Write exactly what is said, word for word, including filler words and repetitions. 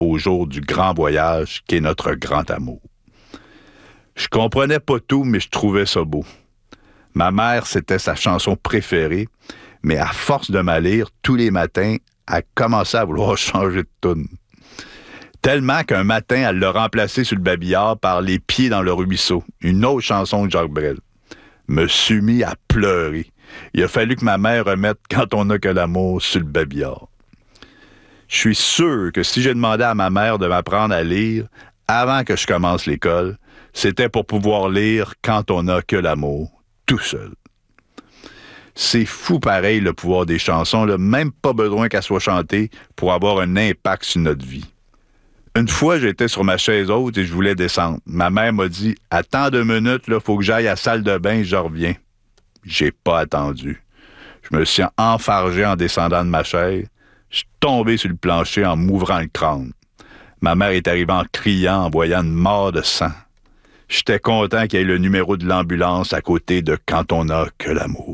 au jour du grand voyage qu'est notre grand amour. Je comprenais pas tout, mais je trouvais ça beau. Ma mère, c'était sa chanson préférée, mais à force de me lire, tous les matins, elle commençait à vouloir changer de tune. Tellement qu'un matin, elle l'a remplacé sur le babillard par Les pieds dans le ruisseau, une autre chanson de Jacques Brel. Me suis mis à pleurer. Il a fallu que ma mère remette Quand on n'a que l'amour sur le babillard. Je suis sûr que si j'ai demandé à ma mère de m'apprendre à lire avant que je commence l'école, c'était pour pouvoir lire Quand on n'a que l'amour, tout seul. C'est fou pareil le pouvoir des chansons, là, même pas besoin qu'elles soient chantées pour avoir un impact sur notre vie. Une fois, j'étais sur ma chaise haute et je voulais descendre. Ma mère m'a dit « Attends deux minutes, il faut que j'aille à la salle de bain, je reviens. » J'ai pas attendu. Je me suis enfargé en descendant de ma chaise. Je suis tombé sur le plancher en m'ouvrant le crâne. Ma mère est arrivée en criant, en voyant une mare de sang. J'étais content qu'il y ait le numéro de l'ambulance à côté de Quand on n'a que l'amour.